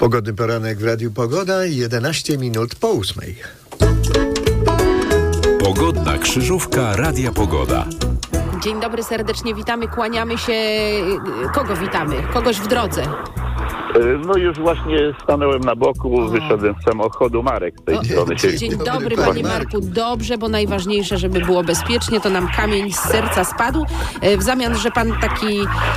Pogodny poranek w Radiu Pogoda, 11 minut po 8. Pogodna krzyżówka Radia Pogoda. Dzień dobry, serdecznie witamy, kłaniamy się. Kogo witamy? Kogoś w drodze. No już właśnie stanąłem na boku, wyszedłem z samochodu, Marek z tej strony się. Dzień dobry, panie Marku. Dobrze, bo najważniejsze, żeby było bezpiecznie, to nam kamień z serca spadł. W zamian, że pan taki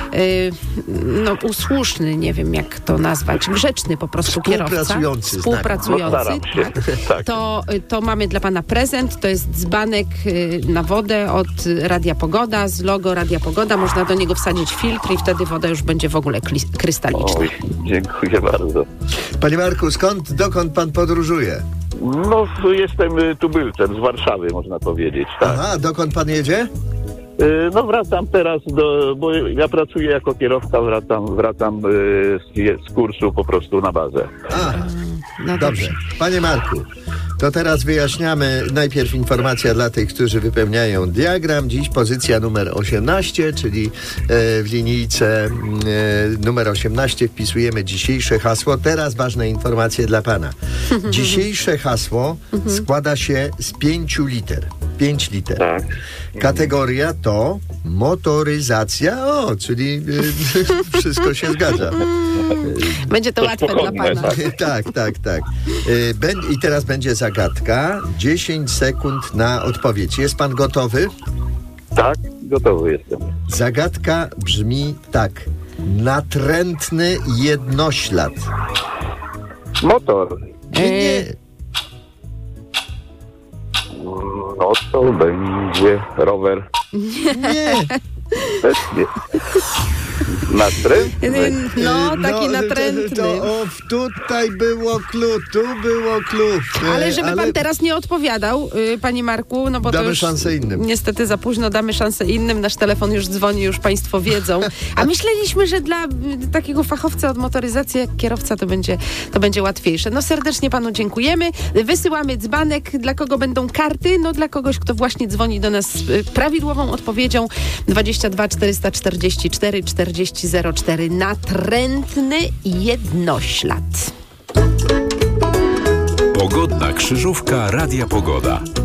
usłuszny, nie wiem jak to nazwać, grzeczny po prostu kierowca. Współpracujący. Tak. To mamy dla pana prezent. To jest dzbanek na wodę od Radia Pogoda, z logo Radia Pogoda. Można do niego wsadzić filtr i wtedy woda już będzie w ogóle krystaliczna. Oj, dziękuję bardzo. Panie Marku, dokąd pan podróżuje? No, jestem tubylcem z Warszawy, można powiedzieć. Tak. Aha, dokąd pan jedzie? No wracam teraz bo ja pracuję jako kierowca, wracam z kursu po prostu na bazę. No dobrze. Panie Marku, to teraz wyjaśniamy najpierw informacja dla tych, którzy wypełniają diagram. Dziś pozycja numer 18, czyli w linijce numer 18 wpisujemy dzisiejsze hasło. Teraz ważne informacje dla pana. Dzisiejsze hasło składa się z 5 liter. 5 liter. Tak. Kategoria to motoryzacja. Czyli wszystko się zgadza. Będzie to łatwe dla pana. Tak. I teraz będzie zagadka. 10 sekund na odpowiedź. Jest pan gotowy? Tak, gotowy jestem. Zagadka brzmi tak. Natrętny jednoślad. Motor. Nie. No to będzie rower. Nie. Też nie. Natrętny? Taki natrętny. Tutaj było clue. Ale żeby pan teraz nie odpowiadał, panie Marku, no bo damy to już szansę innym. Niestety za późno, damy szansę innym. Nasz telefon już dzwoni, już państwo wiedzą. A myśleliśmy, że dla takiego fachowca od motoryzacji jak kierowca to będzie łatwiejsze. No serdecznie panu dziękujemy. Wysyłamy dzbanek. Dla kogo będą karty? No dla kogoś, kto właśnie dzwoni do nas z prawidłową odpowiedzią. 22 444 4004. Natrętny jednoślad. Pogodna krzyżówka Radia Pogoda.